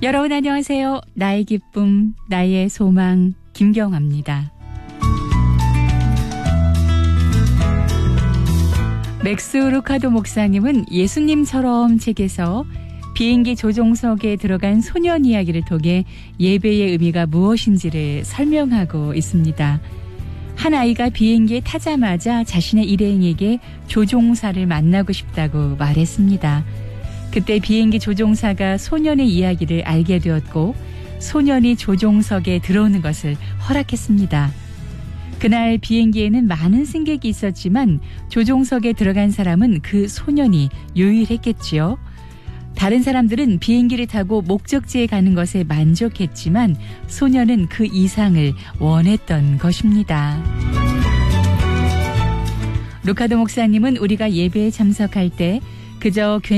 여러분 안녕하세요. 나의 기쁨, 나의 소망, 김경아입니다. 맥스 루카도 목사님은 예수님처럼 책에서 비행기 조종석에 들어간 소년 이야기를 통해 예배의 의미가 무엇인지를 설명하고 있습니다. 한 아이가 비행기에 타자마자 자신의 일행에게 조종사를 만나고 싶다고 말했습니다. 그때 비행기 조종사가 소년의 이야기를 알게 되었고 소년이 조종석에 들어오는 것을 허락했습니다. 그날 비행기에는 많은 승객이 있었지만 조종석에 들어간 사람은 그 소년이 유일했겠지요. 다른 사람들은 비행기를 타고 목적지에 가는 것에 만족했지만 소년은 그 이상을 원했던 것입니다. 루카도 목사님은 우리가 예배에 참석할 때 그저